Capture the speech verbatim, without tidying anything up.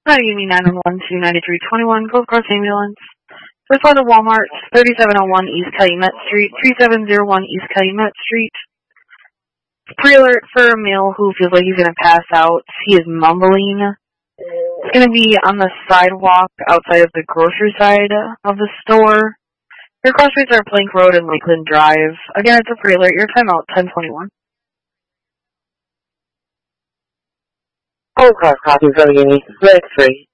Hi, you mean nine one one two nine three two one, Gold Cross Ambulance. First line of Walmart, thirty-seven oh one East Calumet Street, three seven zero one East Calumet Street. Pre-alert for a male who feels like he's going to pass out. He is mumbling. It's going to be on the sidewalk outside of the grocery side of the store. Your cross streets are Plank Road and Lakeland Drive. Again, it's a pre-alert. Your timeout, ten twenty-one. Gold Cross copy from Uni. Red three.